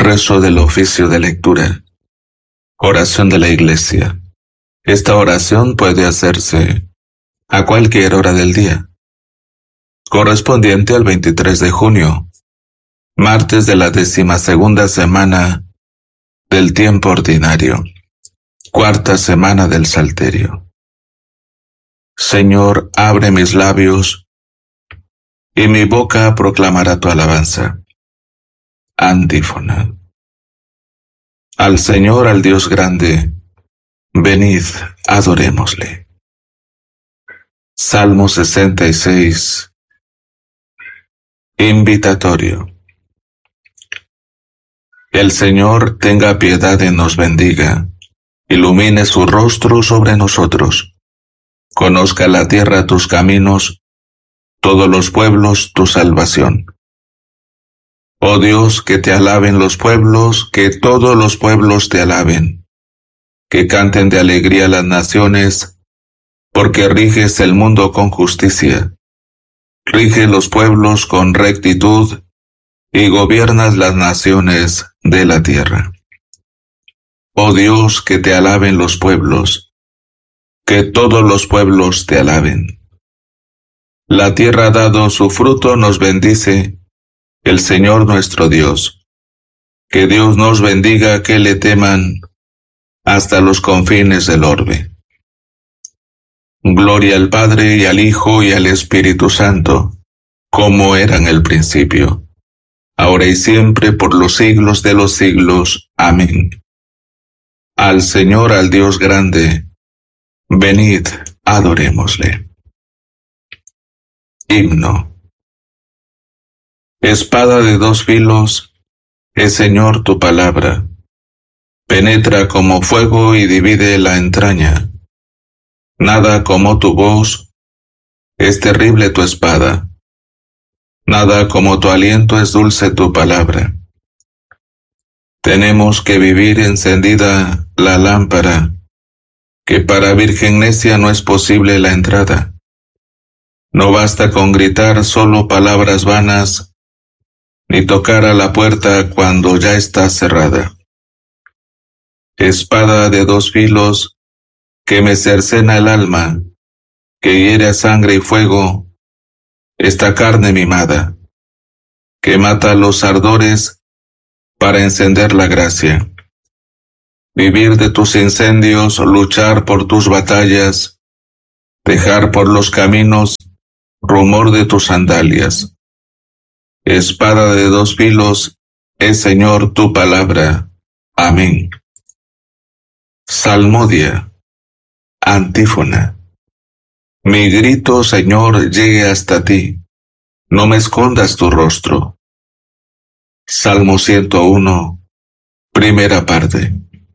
Rezo del oficio de lectura. Oración de la Iglesia. Esta oración puede hacerse a cualquier hora del día, correspondiente al 23 de junio, martes de la 12ª semana del tiempo ordinario, cuarta semana del Salterio. Señor, abre mis labios, y mi boca proclamará tu alabanza. Antífona. Al Señor, al Dios grande, venid, adorémosle. Salmo 66. Invitatorio. El Señor tenga piedad y nos bendiga, ilumine su rostro sobre nosotros. Conozca la tierra tus caminos, todos los pueblos tu salvación. Oh Dios, que te alaben los pueblos, que todos los pueblos te alaben. Que canten de alegría las naciones, porque riges el mundo con justicia. Rige los pueblos con rectitud, y gobiernas las naciones de la tierra. Oh Dios, que te alaben los pueblos, que todos los pueblos te alaben. La tierra ha dado su fruto, nos bendice el Señor nuestro Dios. Que Dios nos bendiga, que le teman hasta los confines del orbe. Gloria al Padre, y al Hijo, y al Espíritu Santo, como era en el principio, ahora y siempre, por los siglos de los siglos. Amén. Al Señor, al Dios grande, venid, adorémosle. Himno. Espada de dos filos, es Señor tu palabra. Penetra como fuego y divide la entraña. Nada como tu voz, es terrible tu espada. Nada como tu aliento, es dulce tu palabra. Tenemos que vivir encendida la lámpara, que para virgen necia no es posible la entrada. No basta con gritar solo palabras vanas, ni tocar a la puerta cuando ya está cerrada. Espada de dos filos, que me cercena el alma, que hiere a sangre y fuego esta carne mimada, que mata los ardores para encender la gracia. Vivir de tus incendios, luchar por tus batallas, dejar por los caminos rumor de tus sandalias. Espada de dos filos, es Señor tu palabra. Amén. Salmodia. Antífona. Mi grito, Señor, llegue hasta ti, no me escondas tu rostro. Salmo 101, primera parte.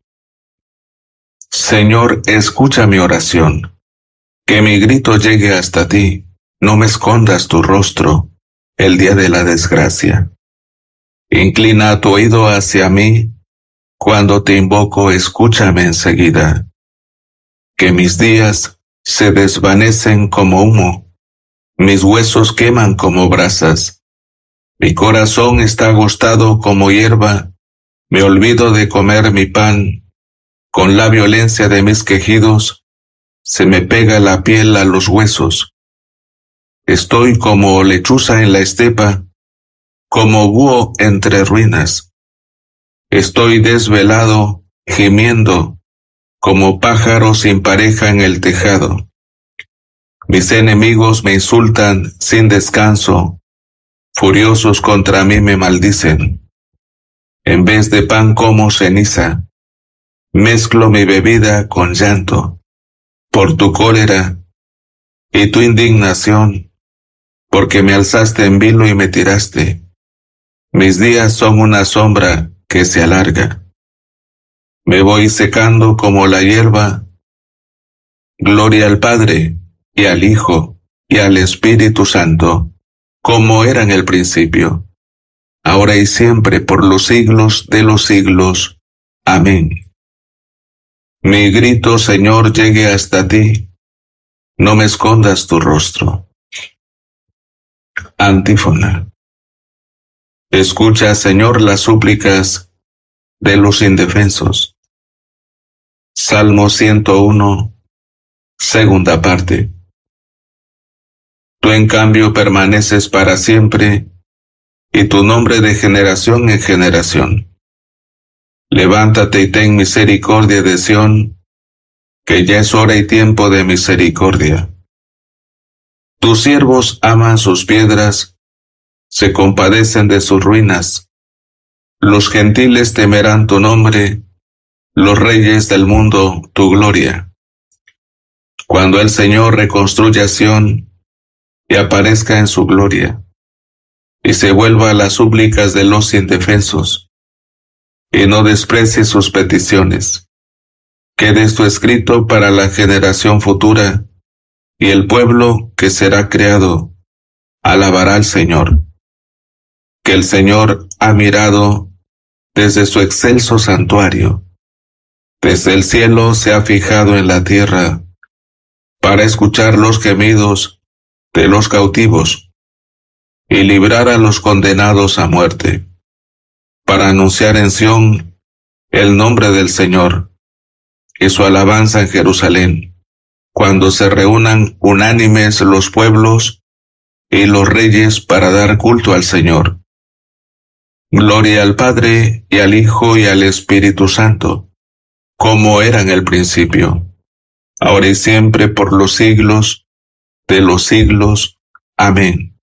Señor, escucha mi oración, que mi grito llegue hasta ti, no me escondas tu rostro el día de la desgracia. Inclina tu oído hacia mí, cuando te invoco, escúchame enseguida. Que mis días se desvanecen como humo, mis huesos queman como brasas. Mi corazón está agostado como hierba, me olvido de comer mi pan. Con la violencia de mis quejidos, se me pega la piel a los huesos. Estoy como lechuza en la estepa, como búho entre ruinas. Estoy desvelado, gimiendo, como pájaro sin pareja en el tejado. Mis enemigos me insultan sin descanso, furiosos contra mí me maldicen. En vez de pan como ceniza, mezclo mi bebida con llanto, por tu cólera y tu indignación, porque me alzaste en vilo y me tiraste. Mis días son una sombra que se alarga. Me voy secando como la hierba. Gloria al Padre, y al Hijo, y al Espíritu Santo, como era en el principio, ahora y siempre, por los siglos de los siglos. Amén. Mi grito, Señor, llegue hasta ti, no me escondas tu rostro. Antífona. Escucha, Señor, las súplicas de los indefensos. Salmo 101, segunda parte. Tú en cambio permaneces para siempre, y tu nombre de generación en generación. Levántate y ten misericordia de Sión, que ya es hora y tiempo de misericordia. Tus siervos aman sus piedras, se compadecen de sus ruinas. Los gentiles temerán tu nombre, los reyes del mundo tu gloria. Cuando el Señor reconstruya Sión y aparezca en su gloria, y se vuelva a las súplicas de los indefensos, y no desprecie sus peticiones. Quede esto escrito para la generación futura, y el pueblo que será creado alabará al Señor. Que el Señor ha mirado desde su excelso santuario, desde el cielo se ha fijado en la tierra, para escuchar los gemidos de los cautivos, y librar a los condenados a muerte, para anunciar en Sión el nombre del Señor, y su alabanza en Jerusalén, cuando se reúnan unánimes los pueblos y los reyes para dar culto al Señor. Gloria al Padre, y al Hijo, y al Espíritu Santo, como era en el principio, ahora y siempre, por los siglos de los siglos. Amén.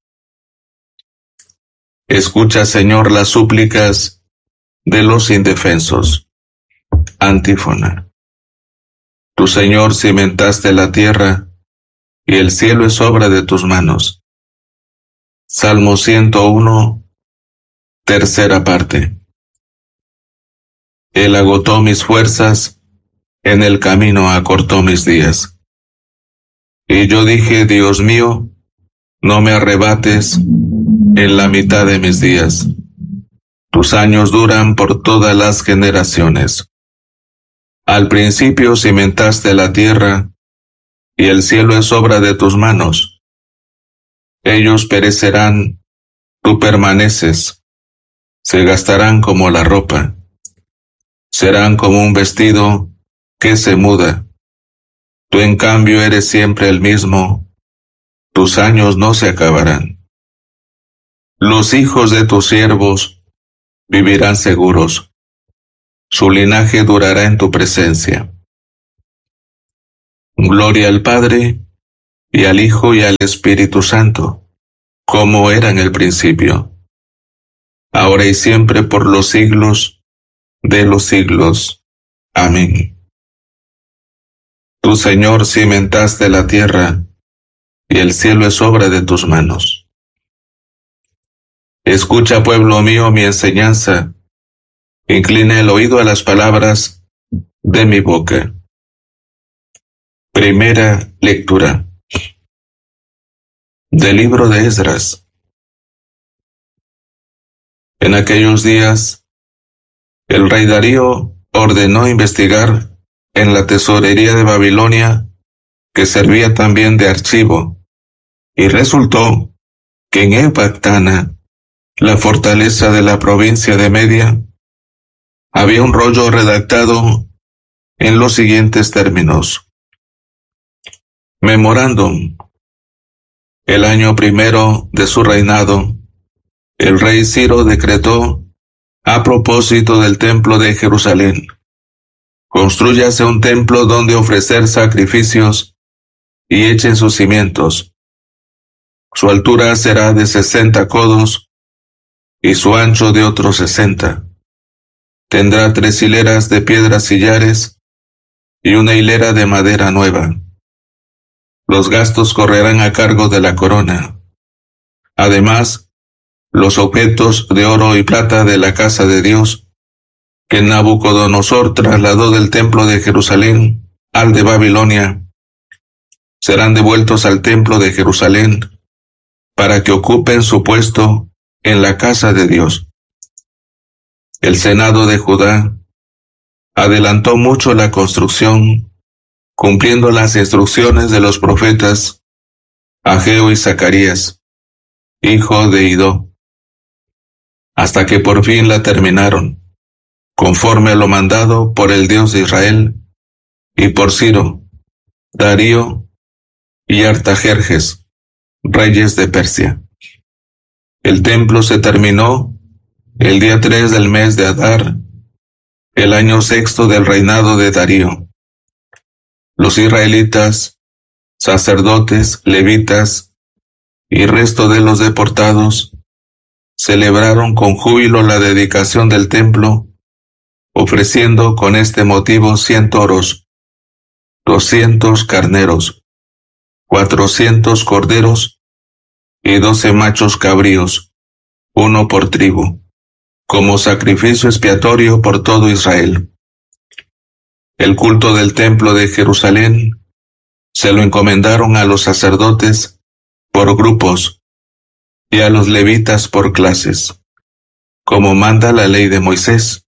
Escucha, Señor, las súplicas de los indefensos. Antífona. Tú, Señor, cimentaste la tierra, y el cielo es obra de tus manos. Salmo 101, tercera parte. Él agotó mis fuerzas, en el camino acortó mis días. Y yo dije, Dios mío, no me arrebates en la mitad de mis días. Tus años duran por todas las generaciones. Al principio cimentaste la tierra, y el cielo es obra de tus manos. Ellos perecerán, tú permaneces, se gastarán como la ropa, serán como un vestido que se muda. Tú en cambio eres siempre el mismo, tus años no se acabarán. Los hijos de tus siervos vivirán seguros, su linaje durará en tu presencia. Gloria al Padre, y al Hijo, y al Espíritu Santo, como era en el principio, ahora y siempre, por los siglos de los siglos. Amén. Tú, Señor, cimentaste la tierra, y el cielo es obra de tus manos. Escucha, pueblo mío, mi enseñanza, inclina el oído a las palabras de mi boca. Primera lectura del libro de Esdras. En aquellos días, el rey Darío ordenó investigar en la tesorería de Babilonia, que servía también de archivo, y resultó que en Ecbatana, la fortaleza de la provincia de Media, había un rollo redactado en los siguientes términos. Memorándum. El año primero de su reinado, el rey Ciro decretó, a propósito del templo de Jerusalén: Constrúyase un templo donde ofrecer sacrificios y echen sus cimientos. Su altura será de 60 codos y su ancho de otros 60. Tendrá 3 hileras de piedras sillares y una hilera de madera nueva. Los gastos correrán a cargo de la corona. Además, los objetos de oro y plata de la casa de Dios, que Nabucodonosor trasladó del templo de Jerusalén al de Babilonia, serán devueltos al templo de Jerusalén para que ocupen su puesto en la casa de Dios. El Senado de Judá adelantó mucho la construcción, cumpliendo las instrucciones de los profetas Ageo y Zacarías, hijo de Idó, hasta que por fin la terminaron. conforme a lo mandado por el Dios de Israel, y por Ciro, Darío y Artajerjes, reyes de Persia. El templo se terminó el día 3 del mes de Adar, el año 6 del reinado de Darío. Los israelitas, sacerdotes, levitas y resto de los deportados celebraron con júbilo la dedicación del templo, ofreciendo con este motivo 100 toros, 200 carneros, 400 corderos y 12 machos cabríos, uno por tribu, como sacrificio expiatorio por todo Israel. El culto del templo de Jerusalén se lo encomendaron a los sacerdotes por grupos y a los levitas por clases, como manda la ley de Moisés.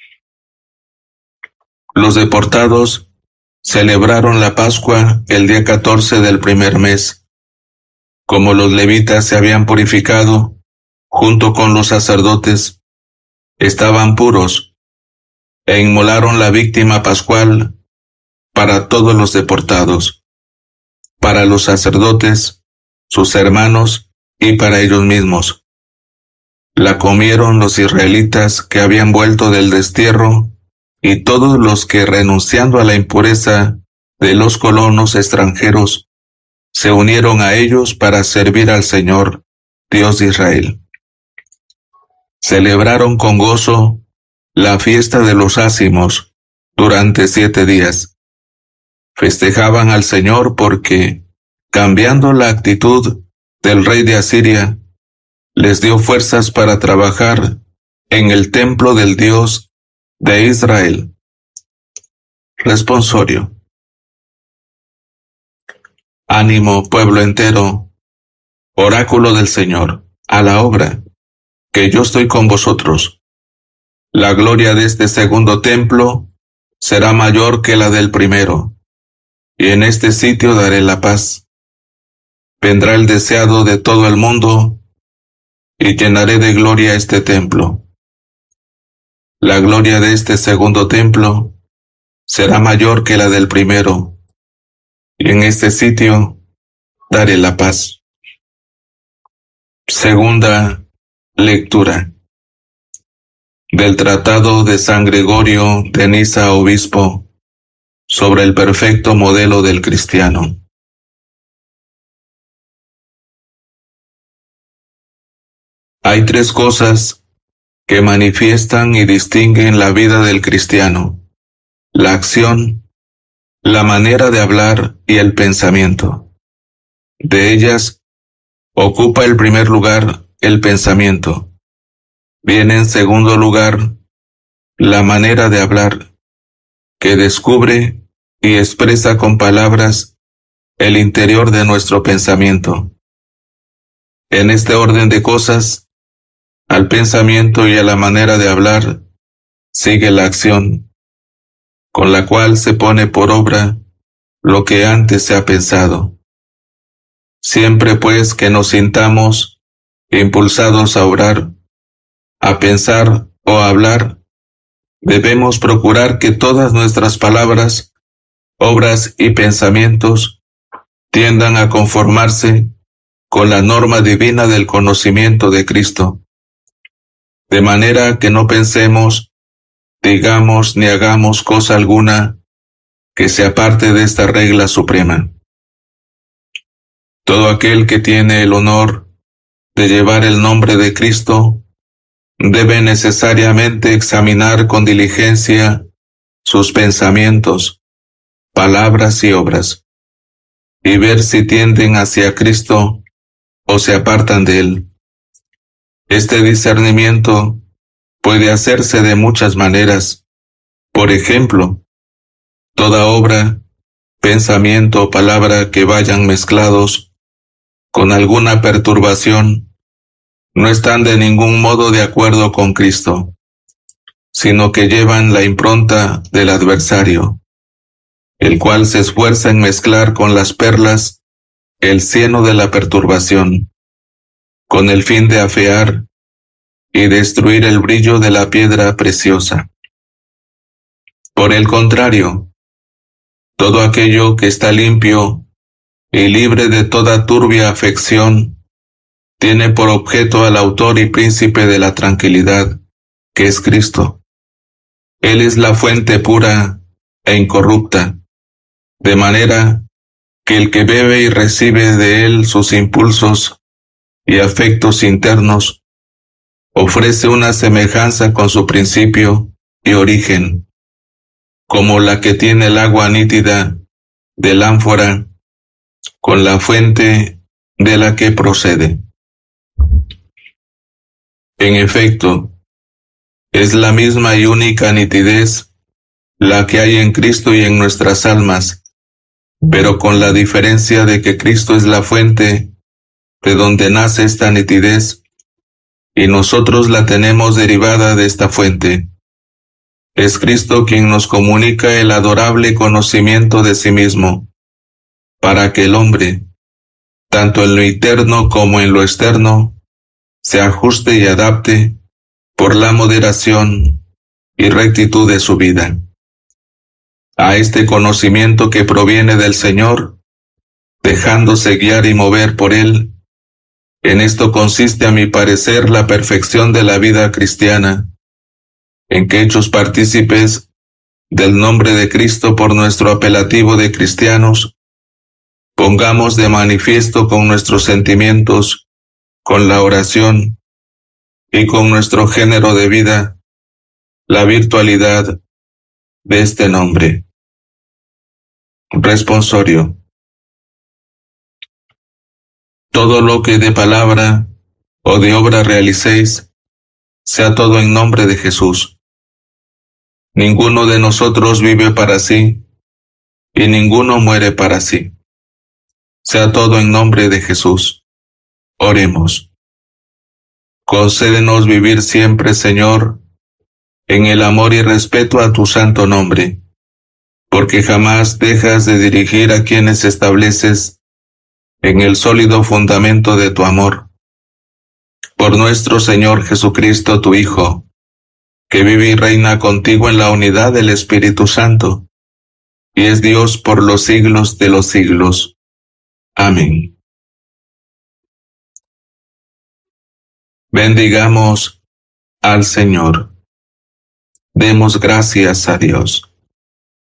Los deportados celebraron la Pascua el día 14 del primer mes. Como los levitas se habían purificado, junto con los sacerdotes, estaban puros, e inmolaron la víctima pascual para todos los deportados, para los sacerdotes, sus hermanos y para ellos mismos. La comieron los israelitas que habían vuelto del destierro y todos los que, renunciando a la impureza de los colonos extranjeros, se unieron a ellos para servir al Señor, Dios de Israel. Celebraron con gozo la fiesta de los ázimos durante 7 días. Festejaban al Señor porque, cambiando la actitud del rey de Asiria, les dio fuerzas para trabajar en el templo del Dios de Israel. Responsorio. Ánimo, pueblo entero, oráculo del Señor, a la obra, que yo estoy con vosotros. La gloria de este segundo templo será mayor que la del primero, y en este sitio daré la paz. Vendrá el deseado de todo el mundo, y llenaré de gloria este templo. La gloria de este segundo templo será mayor que la del primero, y en este sitio daré la paz. Segunda lectura del Tratado de San Gregorio de Nisa, obispo, sobre el perfecto modelo del cristiano. Hay 3 cosas que manifiestan y distinguen la vida del cristiano: la acción, la manera de hablar y el pensamiento. De ellas, ocupa el primer lugar el pensamiento. Viene en segundo lugar la manera de hablar, que descubre y expresa con palabras el interior de nuestro pensamiento. En este orden de cosas, al pensamiento y a la manera de hablar sigue la acción, con la cual se pone por obra lo que antes se ha pensado. Siempre pues que nos sintamos impulsados a obrar, a pensar o a hablar, debemos procurar que todas nuestras palabras, obras y pensamientos tiendan a conformarse con la norma divina del conocimiento de Cristo, de manera que no pensemos, digamos ni hagamos cosa alguna que se aparte de esta regla suprema. Todo aquel que tiene el honor de llevar el nombre de Cristo debe necesariamente examinar con diligencia sus pensamientos, palabras y obras, y ver si tienden hacia Cristo o se apartan de él. Este discernimiento puede hacerse de muchas maneras. Por ejemplo, toda obra, pensamiento o palabra que vayan mezclados con alguna perturbación no están de ningún modo de acuerdo con Cristo, sino que llevan la impronta del adversario, el cual se esfuerza en mezclar con las perlas el cieno de la perturbación, con el fin de afear y destruir el brillo de la piedra preciosa. Por el contrario, todo aquello que está limpio y libre de toda turbia afección, tiene por objeto al autor y príncipe de la tranquilidad, que es Cristo. Él es la fuente pura e incorrupta, de manera que el que bebe y recibe de él sus impulsos y afectos internos, ofrece una semejanza con su principio y origen, como la que tiene el agua nítida del ánfora con la fuente de la que procede. En efecto, es la misma y única nitidez la que hay en Cristo y en nuestras almas, pero con la diferencia de que Cristo es la fuente de donde nace esta nitidez y nosotros la tenemos derivada de esta fuente. Es Cristo quien nos comunica el adorable conocimiento de sí mismo, para que el hombre, tanto en lo interno como en lo externo, se ajuste y adapte por la moderación y rectitud de su vida a este conocimiento que proviene del Señor, dejándose guiar y mover por él. En esto consiste, a mi parecer, la perfección de la vida cristiana, en que hechos partícipes del nombre de Cristo por nuestro apelativo de cristianos, pongamos de manifiesto con nuestros sentimientos, con la oración y con nuestro género de vida, la virtualidad de este nombre. Responsorio. Todo lo que de palabra o de obra realicéis, sea todo en nombre de Jesús. Ninguno de nosotros vive para sí, y ninguno muere para sí. Sea todo en nombre de Jesús. Oremos. Concédenos vivir siempre, Señor, en el amor y respeto a tu santo nombre, porque jamás dejas de dirigir a quienes estableces en el sólido fundamento de tu amor. Por nuestro Señor Jesucristo, tu Hijo, que vive y reina contigo en la unidad del Espíritu Santo, y es Dios por los siglos de los siglos. Amén. Bendigamos al Señor. Demos gracias a Dios.